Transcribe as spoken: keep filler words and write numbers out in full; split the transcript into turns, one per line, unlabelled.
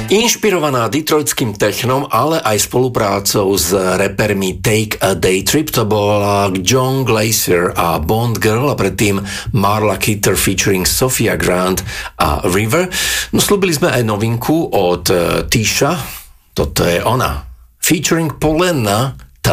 Inšpirovaná detroitským technom, ale aj spoluprácou s repermi Take a Day Trip, to bola John Glacier a Bond Girl a predtým Marla Kitter featuring Sophia Grant a River. No slúbili sme aj novinku od Tisha, toto je ona, featuring Polena